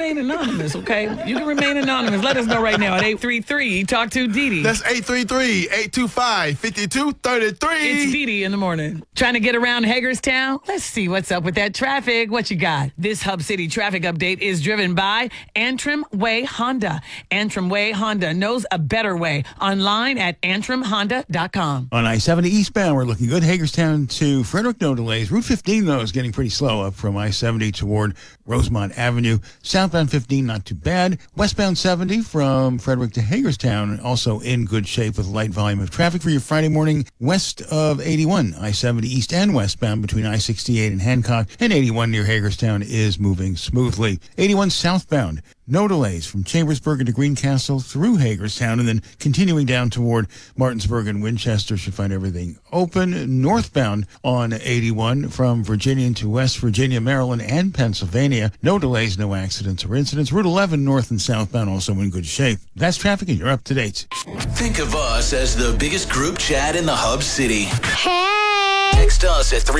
remain anonymous, okay? You can remain anonymous. Let us know right now at 833 Talk to Didi. That's 833-825-5233. It's Didi in the morning. Trying to get around Hagerstown? Let's see what's up with that traffic. What you got? This Hub City traffic update is driven by Antrim Way Honda. Antrim Way Honda knows a better way. Online at antrimhonda.com. On I-70 eastbound, we're looking good. Hagerstown to Frederick, no delays. Route 15, though, is getting pretty slow up from I-70 toward Rosemont Avenue. Southbound 15, not too bad. Westbound 70 from Frederick to Hagerstown, also in good shape with a light volume of traffic for your Friday morning west of 81. I-70 east and westbound between I-68 and Hancock, and 81 near Hagerstown is moving smoothly. 81 southbound, no delays from Chambersburg to Greencastle through Hagerstown, and then continuing down toward Martinsburg and Winchester should find everything open. Northbound on 81 from Virginia to West Virginia, Maryland, and Pennsylvania. No delays, no accidents or incidents. Route 11 north and southbound also in good shape. That's traffic, and you're up to date. Think of us as the biggest group chat in the Hub City. Hey! Text us at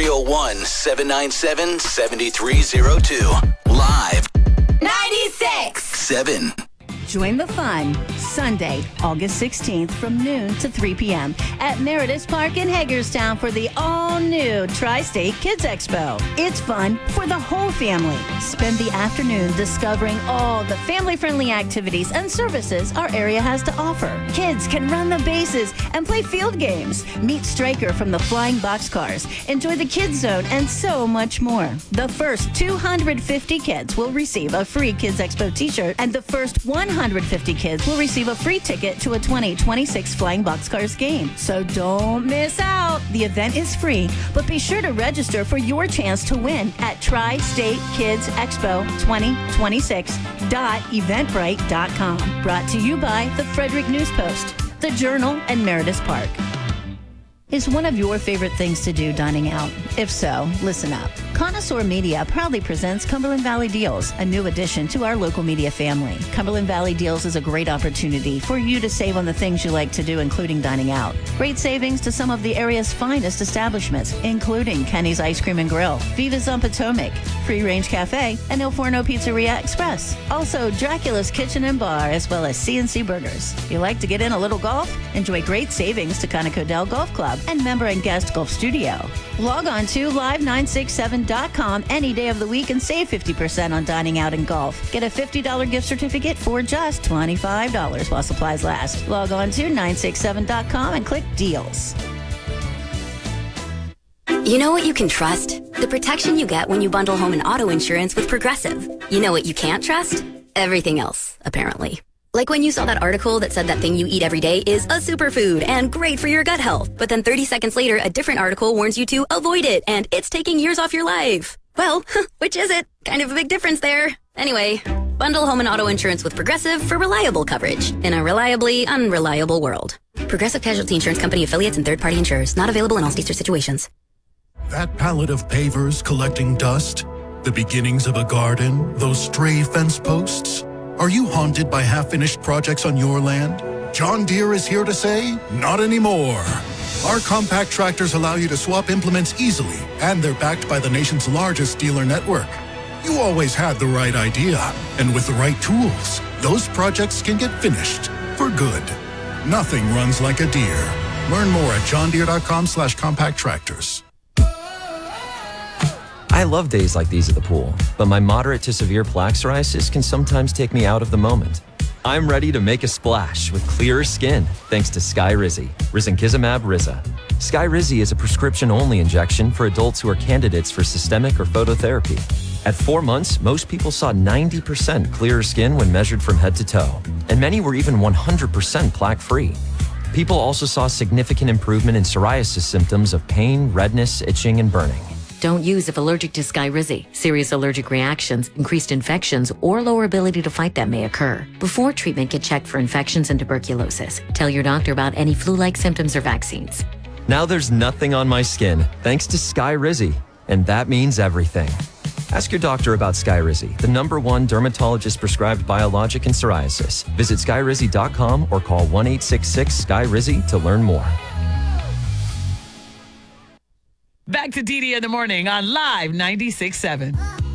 301-797-7302. Live 96.7. Join the fun Sunday, August 16th from noon to 3 p.m. at Meredith Park in Hagerstown for the all-new Tri-State Kids Expo. It's fun for the whole family. Spend the afternoon discovering all the family-friendly activities and services our area has to offer. Kids can run the bases and play field games. Meet Stryker from the Flying Boxcars. Enjoy the Kids Zone and so much more. The first 250 kids will receive a free Kids Expo t-shirt, and the first 150 kids will receive a free ticket to a 2026 Flying Boxcars game. So don't miss out. The event is free, but be sure to register for your chance to win at Tri-State Kids Expo 2026.eventbrite.com. Brought to you by the Frederick News Post, the Journal, and Meredith Park. Is one of your favorite things to do dining out? If so, listen up. Connoisseur Media proudly presents Cumberland Valley Deals, a new addition to our local media family. Cumberland Valley Deals is a great opportunity for you to save on the things you like to do, including dining out. Great savings to some of the area's finest establishments, including Kenny's Ice Cream and Grill, Viva's on Potomac, Free Range Cafe, and Il Forno Pizzeria Express. Also, Dracula's Kitchen and Bar, as well as C&C Burgers. You like to get in a little golf? Enjoy great savings to Conoco Dell Golf Club and member and guest golf studio. Log on to live967.com any day of the week and save 50% on dining out and golf. Get a $50 gift certificate for just $25 while supplies last. Log on to 967.com and click deals. You know what you can trust? The protection you get when you bundle home and auto insurance with Progressive. You know what you can't trust? Everything else, apparently. Like when you saw that article that said that thing you eat every day is a superfood and great for your gut health. But then 30 seconds later, a different article warns you to avoid it and it's taking years off your life. Well, which is it? Kind of a big difference there. Anyway, bundle home and auto insurance with Progressive for reliable coverage in a reliably unreliable world. Progressive Casualty Insurance Company affiliates and third-party insurers. Not available in all states or situations. That pallet of pavers collecting dust? The beginnings of a garden? Those stray fence posts? Are you haunted by half-finished projects on your land? John Deere is here to say, not anymore. Our compact tractors allow you to swap implements easily, and they're backed by the nation's largest dealer network. You always had the right idea, and with the right tools, those projects can get finished for good. Nothing runs like a Deere. Learn more at johndeere.com/compact tractors. I love days like these at the pool, but my moderate to severe plaque psoriasis can sometimes take me out of the moment. I'm ready to make a splash with clearer skin thanks to Skyrizi, Risankizumab Riza. Skyrizi is a prescription-only injection for adults who are candidates for systemic or phototherapy. At 4 months, most people saw 90% clearer skin when measured from head to toe, and many were even 100% plaque-free. People also saw significant improvement in psoriasis symptoms of pain, redness, itching, and burning. Don't use if allergic to Skyrizi. Serious allergic reactions, increased infections, or lower ability to fight them may occur. Before treatment, get checked for infections and tuberculosis. Tell your doctor about any flu-like symptoms or vaccines. Now there's nothing on my skin thanks to Skyrizi, and that means everything. Ask your doctor about Skyrizi, the #1 dermatologist-prescribed biologic in psoriasis. Visit skyrizi.com or call 1-866-SKY-RIZI to learn more. Back to Didi in the morning on Live 96.7.